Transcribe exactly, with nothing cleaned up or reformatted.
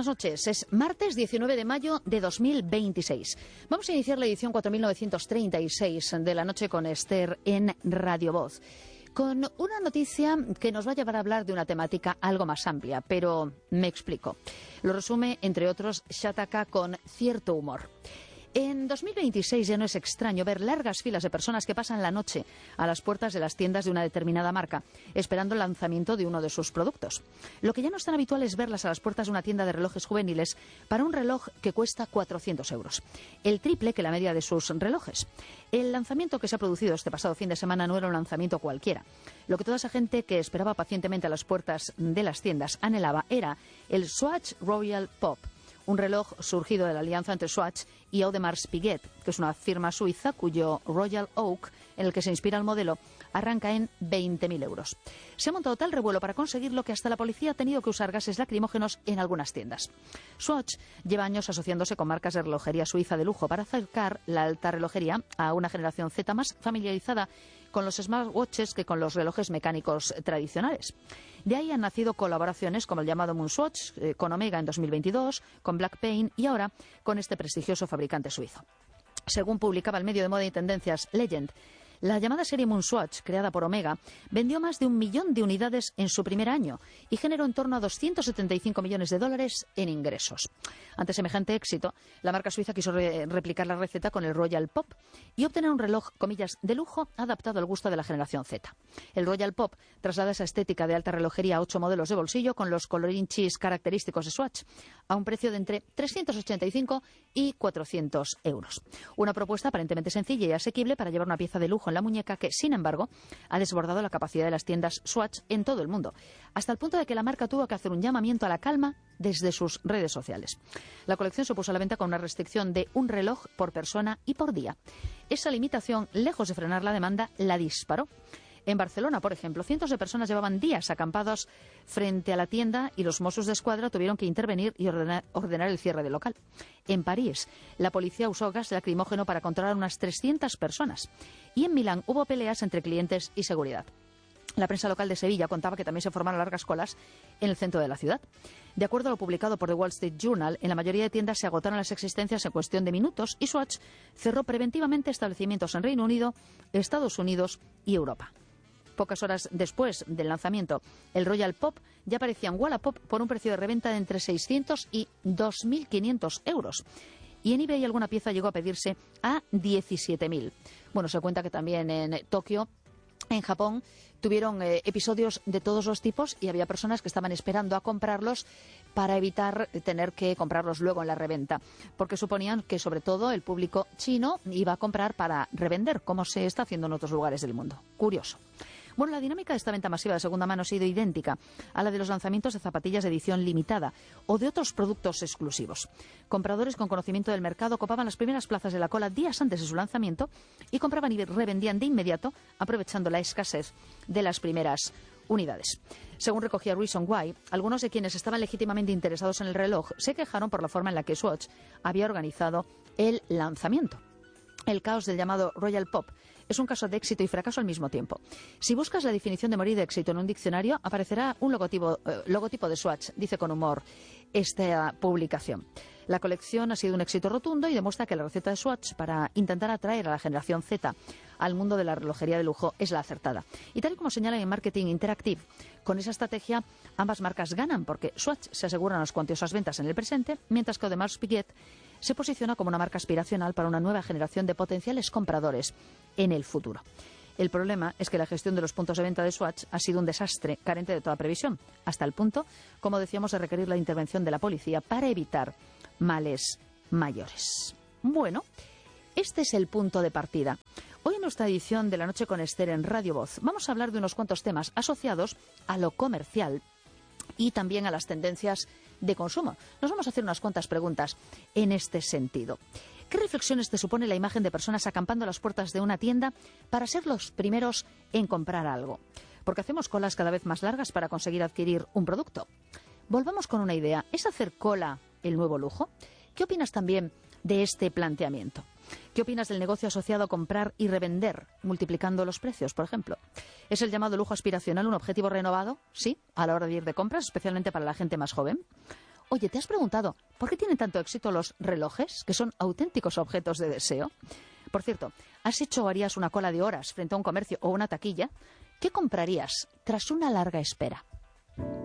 buenas noches. Es martes diecinueve de mayo de dos mil veintiséis. Vamos a iniciar la edición cuatro mil novecientos treinta y seis de la noche con Esther en Radio Voz, con una noticia que nos va a llevar a hablar de una temática algo más amplia, pero me explico. Lo resume, entre otros, Shataka con cierto humor. En dos mil veintiséis ya no es extraño ver largas filas de personas que pasan la noche a las puertas de las tiendas de una determinada marca, esperando el lanzamiento de uno de sus productos. Lo que ya no es tan habitual es verlas a las puertas de una tienda de relojes juveniles para un reloj que cuesta cuatrocientos euros, el triple que la media de sus relojes. El lanzamiento que se ha producido este pasado fin de semana no era un lanzamiento cualquiera. Lo que toda esa gente que esperaba pacientemente a las puertas de las tiendas anhelaba era el Swatch Royal Pop, un reloj surgido de la alianza entre Swatch y Audemars Piguet, que es una firma suiza cuyo Royal Oak, en el que se inspira el modelo, arranca en veinte mil euros. Se ha montado tal revuelo para conseguirlo que hasta la policía ha tenido que usar gases lacrimógenos en algunas tiendas. Swatch lleva años asociándose con marcas de relojería suiza de lujo para acercar la alta relojería a una generación Z más familiarizada con los smartwatches que con los relojes mecánicos tradicionales. De ahí han nacido colaboraciones como el llamado Moonswatch, eh, con Omega en dos mil veintidós, con Blackpain y ahora con este prestigioso fabricante suizo. Según publicaba el medio de moda y tendencias Legend, la llamada serie Moonswatch, creada por Omega, vendió más de un millón de unidades en su primer año y generó en torno a doscientos setenta y cinco millones de dólares en ingresos. Ante semejante éxito, la marca suiza quiso re replicar la receta con el Royal Pop y obtener un reloj, comillas, de lujo adaptado al gusto de la generación Z. El Royal Pop traslada esa estética de alta relojería a ocho modelos de bolsillo con los colorinchis característicos de Swatch a un precio de entre trescientos ochenta y cinco y cuatrocientos euros. Una propuesta aparentemente sencilla y asequible para llevar una pieza de lujo en la muñeca que, sin embargo, ha desbordado la capacidad de las tiendas Swatch en todo el mundo, hasta el punto de que la marca tuvo que hacer un llamamiento a la calma desde sus redes sociales. La colección se puso a la venta con una restricción de un reloj por persona y por día. Esa limitación, lejos de frenar la demanda, la disparó. En Barcelona, por ejemplo, cientos de personas llevaban días acampados frente a la tienda y los Mossos de Escuadra tuvieron que intervenir y ordenar, ordenar el cierre del local. En París, la policía usó gas lacrimógeno para controlar unas trescientas personas. Y en Milán hubo peleas entre clientes y seguridad. La prensa local de Sevilla contaba que también se formaron largas colas en el centro de la ciudad. De acuerdo a lo publicado por The Wall Street Journal, en la mayoría de tiendas se agotaron las existencias en cuestión de minutos y Swatch cerró preventivamente establecimientos en Reino Unido, Estados Unidos y Europa. Pocas horas después del lanzamiento, el Royal Pop ya aparecía en Wallapop por un precio de reventa de entre seiscientos y dos mil quinientos euros. Y en eBay alguna pieza llegó a pedirse a diecisiete mil. Bueno, se cuenta que también en Tokio, en Japón, tuvieron eh, episodios de todos los tipos y había personas que estaban esperando a comprarlos para evitar tener que comprarlos luego en la reventa, porque suponían que sobre todo el público chino iba a comprar para revender, como se está haciendo en otros lugares del mundo. Curioso. Bueno, la dinámica de esta venta masiva de segunda mano ha sido idéntica a la de los lanzamientos de zapatillas de edición limitada o de otros productos exclusivos. Compradores con conocimiento del mercado ocupaban las primeras plazas de la cola días antes de su lanzamiento y compraban y revendían de inmediato, aprovechando la escasez de las primeras unidades. Según recogía Reason Why, algunos de quienes estaban legítimamente interesados en el reloj se quejaron por la forma en la que Swatch había organizado el lanzamiento. El caos del llamado Royal Pop es un caso de éxito y fracaso al mismo tiempo. Si buscas la definición de morir de éxito en un diccionario, aparecerá un logotipo, eh, logotipo de Swatch, dice con humor esta publicación. La colección ha sido un éxito rotundo y demuestra que la receta de Swatch para intentar atraer a la generación Z al mundo de la relojería de lujo es la acertada. Y tal y como señalan en Marketing Interactive, con esa estrategia ambas marcas ganan porque Swatch se asegura unas cuantiosas ventas en el presente, mientras que Audemars Piguet se posiciona como una marca aspiracional para una nueva generación de potenciales compradores en el futuro. El problema es que la gestión de los puntos de venta de Swatch ha sido un desastre, carente de toda previsión, hasta el punto, como decíamos, de requerir la intervención de la policía para evitar males mayores. Bueno, este es el punto de partida. Hoy en nuestra edición de La Noche con Esther en Radio Voz vamos a hablar de unos cuantos temas asociados a lo comercial y también a las tendencias de consumo. Nos vamos a hacer unas cuantas preguntas en este sentido. ¿Qué reflexiones te supone la imagen de personas acampando a las puertas de una tienda para ser los primeros en comprar algo? Porque hacemos colas cada vez más largas para conseguir adquirir un producto. Volvamos con una idea. ¿Es hacer cola el nuevo lujo? ¿Qué opinas también de este planteamiento? ¿Qué opinas del negocio asociado a comprar y revender, multiplicando los precios, por ejemplo? ¿Es el llamado lujo aspiracional un objetivo renovado? Sí, a la hora de ir de compras, especialmente para la gente más joven. Oye, ¿te has preguntado por qué tienen tanto éxito los relojes, que son auténticos objetos de deseo? Por cierto, ¿has hecho o harías una cola de horas frente a un comercio o una taquilla? ¿Qué comprarías tras una larga espera?